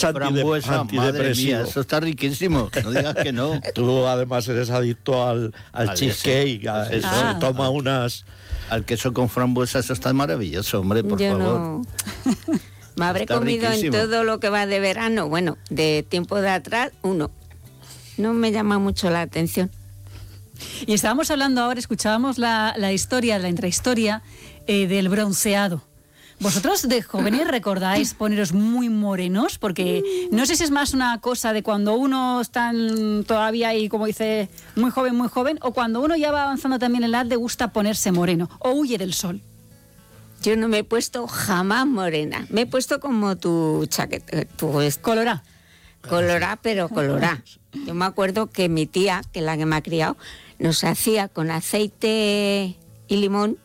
frambuesa, madre mía, eso está riquísimo, no digas que no. Tú además eres adicto al cheesecake, toma unas... Al queso con frambuesa, eso está maravilloso, hombre, por favor. No. Me habré Está comido riquísimo. en todo lo que va de verano, bueno, de tiempo de atrás, uno. No me llama mucho la atención. Y estábamos hablando ahora, escuchábamos la historia, la intrahistoria del bronceado. ¿Vosotros de jóvenes recordáis poneros muy morenos? Porque no sé si es más una cosa de cuando uno está todavía ahí, como dice, muy joven, o cuando uno ya va avanzando también en la edad le gusta ponerse moreno, o huye del sol. Yo no me he puesto jamás morena. Me he puesto como tu chaqueta, Colorá. colorá, pero colorá. Yo me acuerdo que mi tía, que es la que me ha criado, nos hacía con aceite y limón,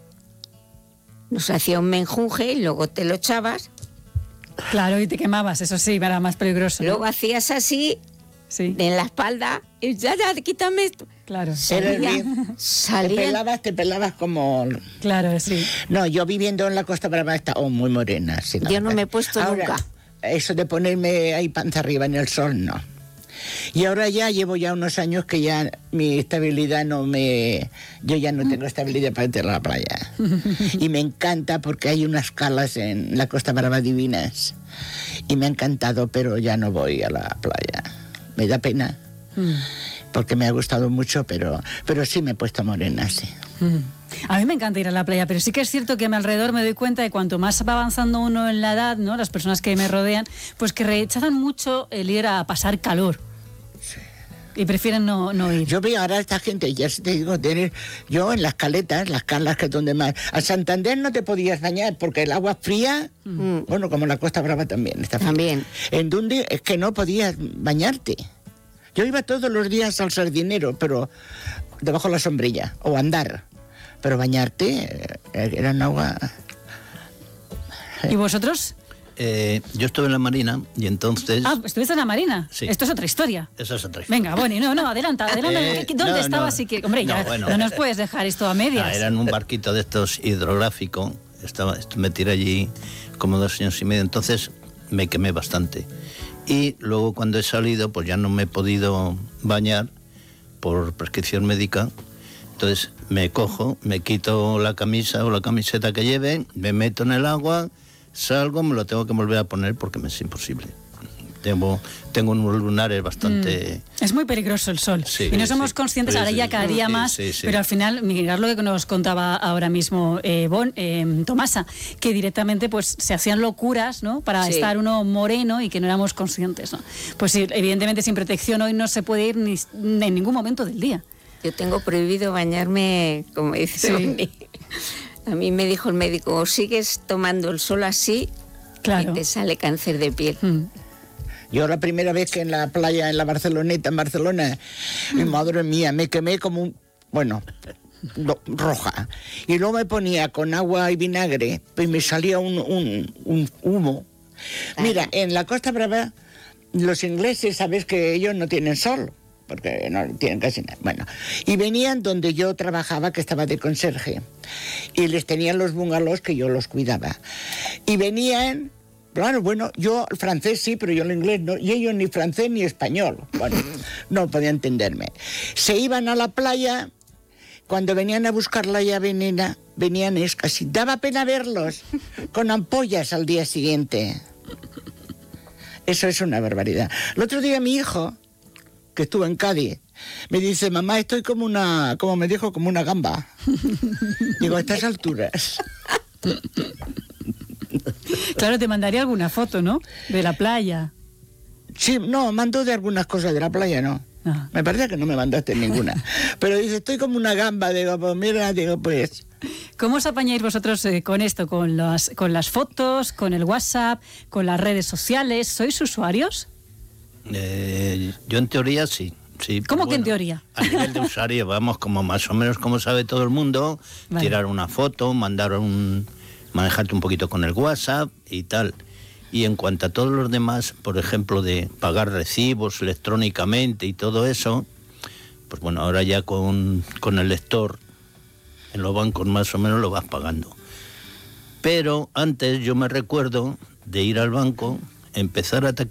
nos hacía un menjunje y luego te lo echabas. Claro, y te quemabas, eso sí, era más peligroso, ¿no? Luego hacías así, Sí, en la espalda, y ya, quítame esto. claro. Salía. Te pelabas como... Claro, sí. No, yo viviendo en la Costa Brava estaba muy morena. Sí, Yo no me he puesto ahora, nunca. Eso de ponerme ahí panza arriba en el sol, no. Y ahora llevo unos años que ya mi estabilidad yo ya no tengo estabilidad para ir a la playa. Y me encanta porque hay unas calas en la Costa Brava divinas. Y me ha encantado, pero ya no voy a la playa. Me da pena, porque me ha gustado mucho, pero sí me he puesto morena, sí. A mí me encanta ir a la playa, pero sí que es cierto que a mi alrededor me doy cuenta de cuanto más va avanzando uno en la edad, ¿no? Las personas que me rodean, pues que rechazan mucho el ir a pasar calor. Y prefieren no ir. Yo veo ahora a esta gente, ya te digo, yo en las caletas, las calas que es donde más... A Santander no te podías bañar porque el agua fría, bueno, como la Costa Brava también está fría. También. En Dundee es que no podías bañarte. Yo iba todos los días al Sardinero, pero debajo de la sombrilla, o andar. Pero bañarte era un agua... ¿Y vosotros? Yo estuve en la Marina y entonces... Ah, ¿estuviste en la Marina? Sí. Esto es otra historia. Esa es otra historia. Venga, Bonnie, adelanta. ¿Dónde no, estabas? no. Hombre, ya, No, bueno. no nos puedes dejar esto a medias. Era en un barquito de estos hidrográfico. Me tiré allí como 2 años y medio, entonces me quemé bastante. Y luego cuando he salido, pues ya no me he podido bañar por prescripción médica. Entonces me cojo, me quito la camisa o la camiseta que lleve, me meto en el agua, salgo, me lo tengo que volver a poner porque me es imposible. Tengo unos lunares bastante... Es muy peligroso el sol. Sí, y no somos sí. conscientes, Sí, ahora sí, ya sí. cada día Sí, más, sí, sí. pero al final, mirad lo que nos contaba ahora mismo Tomasa, que directamente pues se hacían locuras, ¿no? Para Sí. estar uno moreno y que no éramos conscientes, ¿no? Pues sí, evidentemente sin protección hoy no se puede ir ni en ningún momento del día. Yo tengo prohibido bañarme, como dice Sí. Bonnie. A mí me dijo el médico, o sigues tomando el sol así, Claro. y te sale cáncer de piel. Yo la primera vez que en la playa, en la Barceloneta, en Barcelona, madre mía, me quemé como roja. Y luego me ponía con agua y vinagre, pues me salía un humo. Mira, en la Costa Brava, los ingleses, sabes que ellos no tienen sol, porque no tienen casi nada. Bueno, y venían donde yo trabajaba, que estaba de conserje, y les tenían los bungalows que yo los cuidaba. Y venían... Claro, bueno, yo el francés sí, pero yo el inglés no, y ellos ni francés ni español. Bueno, no podían entenderme. Se iban a la playa, cuando venían a buscar la llave nena, venían casi, daba pena verlos, con ampollas al día siguiente. Eso es una barbaridad. El otro día mi hijo, que estuvo en Cádiz, me dice, mamá, estoy como me dijo, como una gamba. Digo, a estas alturas... Claro, te mandaría alguna foto, ¿no? De la playa. Sí, no, mandó de algunas cosas de la playa, ¿no? Ah. Me parece que no me mandaste ninguna. Pero dice, estoy como una gamba. Digo, pues mira, pues... ¿Cómo os apañáis vosotros con esto? ¿Con las fotos, con el WhatsApp, con las redes sociales? ¿Sois usuarios? Yo en teoría sí. Sí, ¿Cómo que en teoría? A nivel de usuario, vamos, como más o menos como sabe todo el mundo, Vale. tirar una foto, manejarte un poquito con el WhatsApp y tal. Y en cuanto a todos los demás, por ejemplo, de pagar recibos electrónicamente y todo eso, pues bueno, ahora ya con el lector en los bancos más o menos lo vas pagando. Pero antes yo me recuerdo de ir al banco, empezar a